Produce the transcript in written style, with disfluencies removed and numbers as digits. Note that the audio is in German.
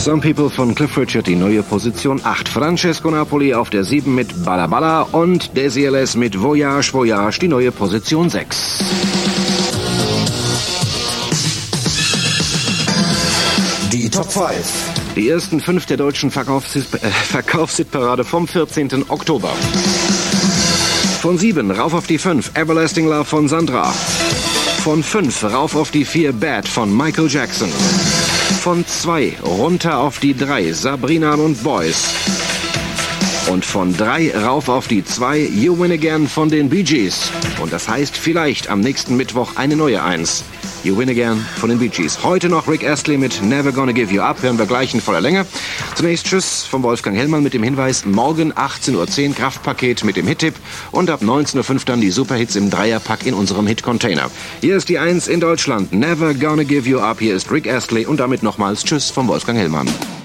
Some People von Cliff Richard, die neue Position 8. Francesco Napoli auf der 7 mit Balla Balla und Desi LS mit Voyage Voyage, die neue Position 6. Die Top 5. Die ersten 5 der deutschen Verkaufshitparade vom 14. Oktober. Von 7 rauf auf die 5, Everlasting Love von Sandra. Von 5 rauf auf die 4, Bad von Michael Jackson. Von 2 runter auf die 3, Sabrina und Boys. Und von 3 rauf auf die 2, You Win Again von den Bee Gees. Und das heißt vielleicht am nächsten Mittwoch eine neue 1. You Win Again von den Bee Gees. Heute noch Rick Astley mit Never Gonna Give You Up. Hören wir gleich in voller Länge. Zunächst Tschüss vom Wolfgang Hellmann mit dem Hinweis, morgen 18:10 Uhr Kraftpaket mit dem Hit-Tipp und ab 19:05 Uhr dann die Superhits im Dreierpack in unserem Hit-Container. Hier ist die 1 in Deutschland. Never Gonna Give You Up. Hier ist Rick Astley und damit nochmals Tschüss vom Wolfgang Hellmann.